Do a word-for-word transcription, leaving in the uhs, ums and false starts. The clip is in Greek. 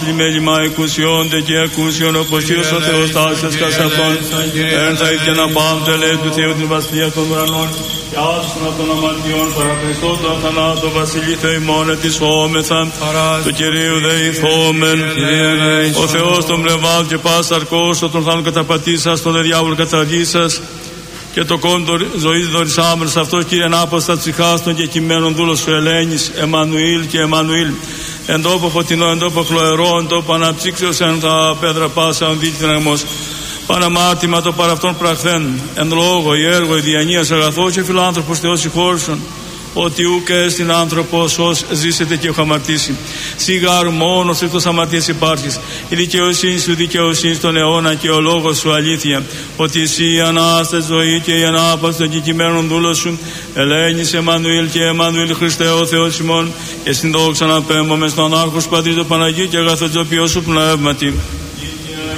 πλημέλημα εκουσιόνται και εκούσιον όπως Κύριος ο Θεός τάξας κας αυτόν. Ένθα είτε να πάμε το ελέη του Θεού την βασιλεία των ουρανών και άσουνα των αμαρτιών παρά Χριστό το αθανάτο βασιλεί Θεημόν ετισόμεθα του Κυρίου δεηθόμεν. Ο Θεός τον πνευμάτων και πας αρκός τον θάνο καταπατήσας τον διάβολο καταγήσας και το κόντο ζωής δωρησάμενος αυτός Κύριε ανάποστα ψυχάστον και κειμένων δούλος σου Ελένης Εμμανουήλ και Εμμανουήλ εν τόπο φωτεινό, εν τόπο χλωερό, εν τόπο αναψύξεως εν τα πέδρα πάσα ον δίτυναγμός παναμάτημα το παρ' αυτόν πραχθέν εν λόγω, η έργο, η διανοίας αγαθός και φιλάνθρωπος Θεός συγχώρησον ότι ουκ έστιν άνθρωπος ως ζήσετε και έχω αμαρτήσει. Σιγάρου μόνος εκτός αμαρτίας υπάρχεις. Η δικαιοσύνη σου δικαιοσύνη στον αιώνα και ο λόγος σου αλήθεια. Ότι εσύ η Ανάσταση ζωή και η ανάπαυση των κεκειμένων δούλων σου. Ελένης Εμμανουήλ και Εμμανουήλ Χριστέ ο Θεός ημών. Και συντόξα να πέμπω μες στον Άρχος Πατρί του Παναγίου και αγαθοτζοποιό σου πνεύματι.